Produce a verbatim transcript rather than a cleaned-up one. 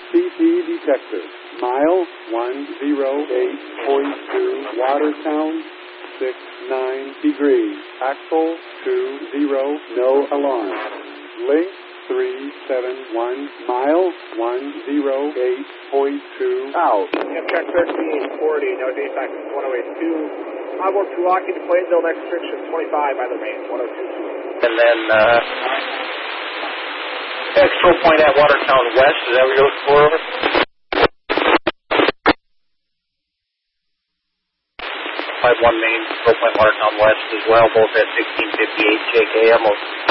C P detector. Mile one oh eight point two, Watertown, six nine degrees. Axle two zero, no alarm. Link three seven one, mile one oh eight point two, out. Amtrak thirteen forty, no day cycle, one oh eight two. Onboard to Lockheed to Plainville, next restriction twenty-five by the range, one oh two two. And then, uh, control point at Watertown West, is that what you're looking for, over? five one main, control point Watertown West as well, both at sixteen fifty-eight J K, almost